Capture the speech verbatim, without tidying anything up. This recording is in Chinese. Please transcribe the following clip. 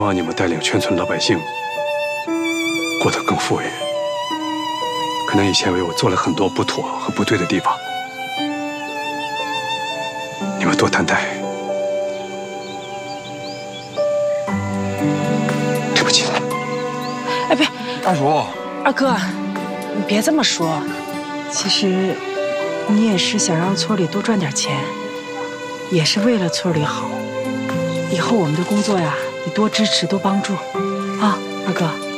望你们带领全村老百姓过得更富裕。可能以前为我做了很多不妥和不对的地方，你们多担待。对不起。 哎，别， 大叔， 二哥，你别这么说。其实，你也是想让村里多赚点钱，也是为了村里好。以后我们的工作呀，你多支持，多帮助，啊，二哥。